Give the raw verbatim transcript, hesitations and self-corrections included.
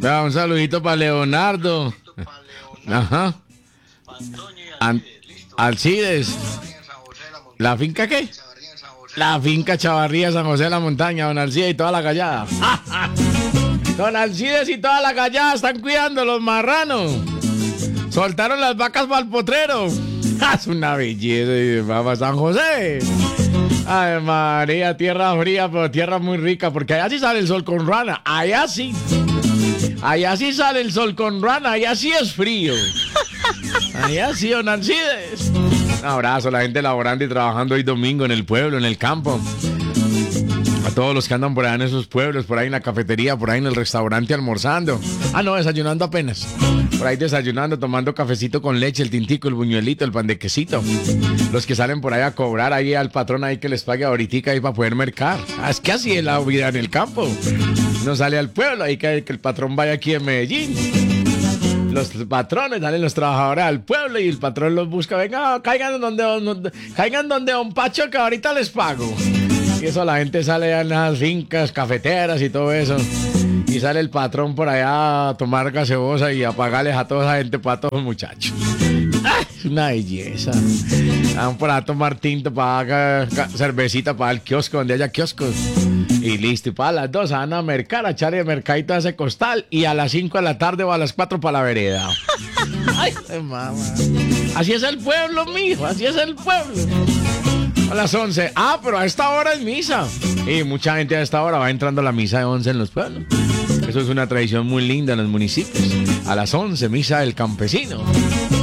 Ah, un saludito para Leonardo. Ajá. An- Alcides. ¿La finca qué? La finca Chavarría, San José de la Montaña, don Alcides y toda la gallada. Don Alcides y toda la gallada están cuidando los marranos. Soltaron las vacas para el potrero. Es una belleza, vamos, San José. Ay, María, tierra fría, pero tierra muy rica, porque allá sí sale el sol con rana. Allá sí. Allá sí sale el sol con rana, allá sí es frío. Allá sí, don Alcides. Un abrazo a la gente laborando y trabajando hoy domingo en el pueblo, en el campo. A todos los que andan por allá en esos pueblos, por ahí en la cafetería, por ahí en el restaurante almorzando. Ah, no, desayunando apenas. Por ahí desayunando, tomando cafecito con leche, el tintico, el buñuelito, el pan de quesito. Los que salen por ahí a cobrar ahí al patrón ahí que les pague ahorita ahí para poder mercar. Ah, es que así es la vida en el campo. No sale al pueblo, ahí que, que el patrón vaya aquí en Medellín. Los patrones salen los trabajadores al pueblo y el patrón los busca. Venga, caigan donde, donde, caigan donde don Pacho que ahorita les pago. Y eso la gente sale a las fincas cafeteras y todo eso. Y sale el patrón por allá a tomar gaseosa y a pagarles a toda esa gente para todos los muchachos. ¡Ay, es una belleza! Van por allá a tomar tinto, para cervecita para el kiosco, donde haya kioscos. Y listo, y para las dos van a mercar, a echarle mercadito a ese costal. Y a las cinco de la tarde o a las cuatro para la vereda. ¡Ay, mamá! Así es el pueblo, mijo, así es el pueblo. A las once. Ah, pero a esta hora es misa. Y mucha gente a esta hora va entrando a la misa de once en los pueblos. Eso es una tradición muy linda en los municipios. A las once, misa del campesino.